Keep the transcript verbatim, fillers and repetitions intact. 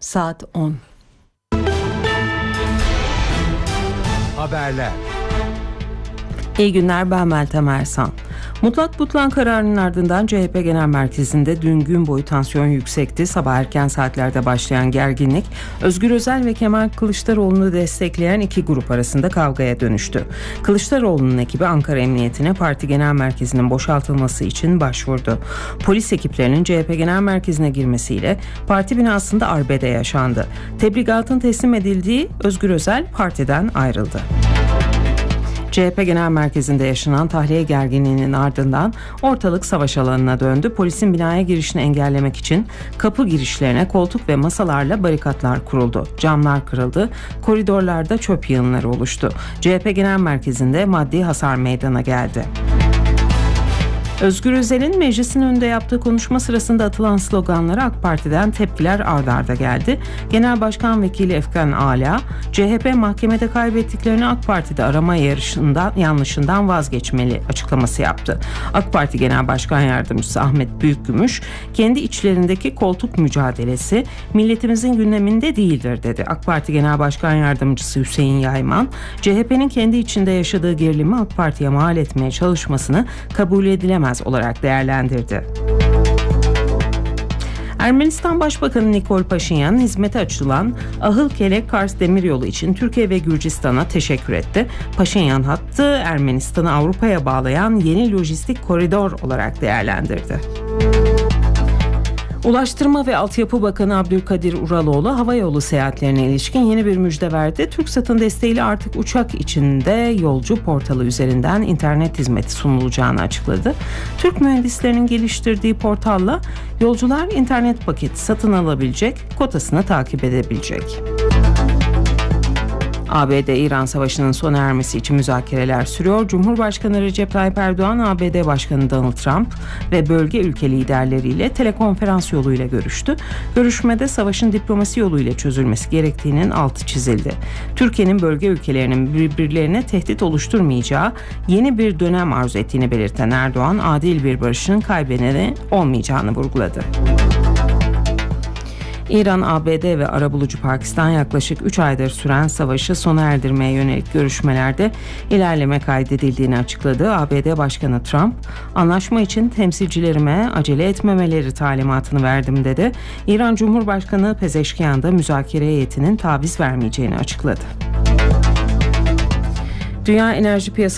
Saat on. Haberler. İyi günler, ben Meltem Ersan. Mutlak butlan kararının ardından C H P Genel Merkezi'nde dün gün boyu tansiyon yüksekti. Sabah erken saatlerde başlayan gerginlik, Özgür Özel ve Kemal Kılıçdaroğlu'nu destekleyen iki grup arasında kavgaya dönüştü. Kılıçdaroğlu'nun ekibi Ankara Emniyetine parti genel merkezinin boşaltılması için başvurdu. Polis ekiplerinin C H P Genel Merkezi'ne girmesiyle parti binasında arbede yaşandı. Tebligatın teslim edildiği Özgür Özel partiden ayrıldı. C H P Genel Merkezi'nde yaşanan tahliye gerginliğinin ardından ortalık savaş alanına döndü. Polisin binaya girişini engellemek için kapı girişlerine koltuk ve masalarla barikatlar kuruldu. Camlar kırıldı, koridorlarda çöp yığınları oluştu. C H P Genel Merkezi'nde maddi hasar meydana geldi. Özgür Özel'in meclisin önünde yaptığı konuşma sırasında atılan sloganlara AK Parti'den tepkiler ard arda geldi. Genel Başkan Vekili Efkan Ala, C H P mahkemede kaybettiklerini AK Parti'de arama yarışından yanlışından vazgeçmeli açıklaması yaptı. AK Parti Genel Başkan Yardımcısı Ahmet Büyükgümüş, kendi içlerindeki koltuk mücadelesi milletimizin gündeminde değildir dedi. AK Parti Genel Başkan Yardımcısı Hüseyin Yayman, C H P'nin kendi içinde yaşadığı gerilimi AK Parti'ye mal etmeye çalışmasını kabul edilemez olarak değerlendirdi. Ermenistan Başbakanı Nikol Paşinyan hizmete açılan Ahıl-Kelek-Kars demiryolu için Türkiye ve Gürcistan'a teşekkür etti. Paşinyan hattı Ermenistan'ı Avrupa'ya bağlayan yeni lojistik koridor olarak değerlendirdi. Ulaştırma ve Altyapı Bakanı Abdülkadir Uraloğlu havayolu seyahatlerine ilişkin yeni bir müjde verdi. TürkSat'ın desteğiyle artık uçak içinde yolcu portalı üzerinden internet hizmeti sunulacağını açıkladı. Türk mühendislerinin geliştirdiği portalla yolcular internet paketi satın alabilecek, kotasını takip edebilecek. A B D-İran Savaşı'nın sona ermesi için müzakereler sürüyor. Cumhurbaşkanı Recep Tayyip Erdoğan, A B D Başkanı Donald Trump ve bölge ülke liderleriyle telekonferans yoluyla görüştü. Görüşmede savaşın diplomasi yoluyla çözülmesi gerektiğinin altı çizildi. Türkiye'nin bölge ülkelerinin birbirlerine tehdit oluşturmayacağı yeni bir dönem arzu ettiğini belirten Erdoğan, adil bir barışın kaybedeni olmayacağını vurguladı. İran, A B D ve arabulucu Pakistan yaklaşık üç aydır süren savaşı sona erdirmeye yönelik görüşmelerde ilerleme kaydedildiğini açıkladı. A B D Başkanı Trump, anlaşma için temsilcilerime acele etmemeleri talimatını verdim dedi. İran Cumhurbaşkanı Pezeşkiyan da müzakere heyetinin taviz vermeyeceğini açıkladı. Dünya Enerji Piyasası